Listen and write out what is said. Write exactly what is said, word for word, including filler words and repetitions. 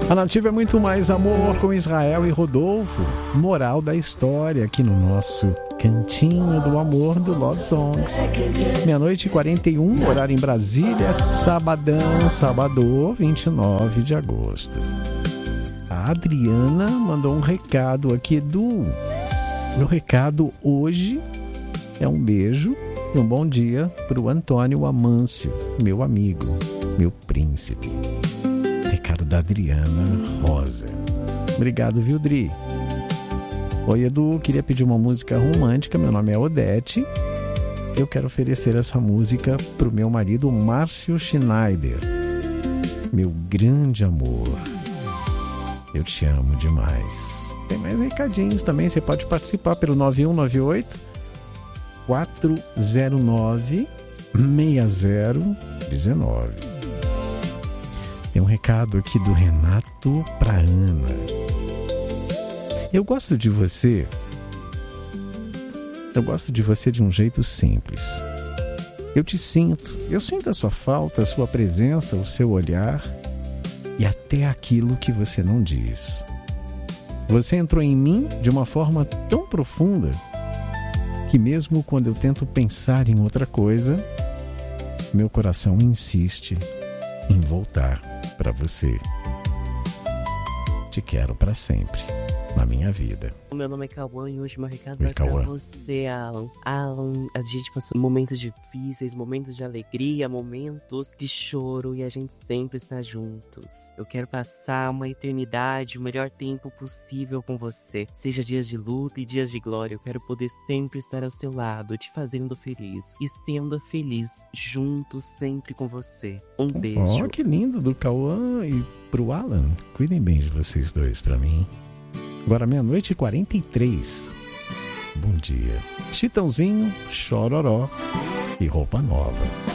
A Nativa é muito mais amor com Israel e Rodolfo. Moral da história aqui no nosso Cantinho do Amor do Love Songs. Meia-noite e quarenta e um, horário em Brasília, sabadão, sábado, vinte e nove de agosto. A Adriana mandou um recado aqui, Edu. Meu recado hoje é um beijo e um bom dia para o Antônio Amâncio, meu amigo, meu príncipe. Recado da Adriana Rosa. Obrigado, viu, Dri? Oi, Edu, queria pedir uma música romântica. Meu nome é Odete. Eu quero oferecer essa música pro meu marido Márcio Schneider. Meu grande amor. Eu te amo demais. Tem mais recadinhos também. Você pode participar pelo nove um nove oito, quatro zero nove, seis zero um nove. Tem um recado aqui do Renato pra Ana. Eu gosto de você. Eu gosto de você de um jeito simples. Eu te sinto. Eu sinto a sua falta, a sua presença, o seu olhar e até aquilo que você não diz. Você entrou em mim de uma forma tão profunda que mesmo quando eu tento pensar em outra coisa, meu coração insiste em voltar para você. Te quero para sempre na minha vida. Meu nome é Cauã e hoje meu recado é pra você, Alan. Alan, a gente passou momentos difíceis, momentos de alegria, momentos de choro e a gente sempre está juntos. Eu quero passar uma eternidade, o melhor tempo possível com você. Seja dias de luta e dias de glória, eu quero poder sempre estar ao seu lado, te fazendo feliz e sendo feliz juntos sempre com você. Um beijo. Oh, que lindo do Cauã e pro Alan. Cuidem bem de vocês dois pra mim. Agora meia-noite e quarenta e três. Bom dia. Chitãozinho, Chororó e Roupa Nova.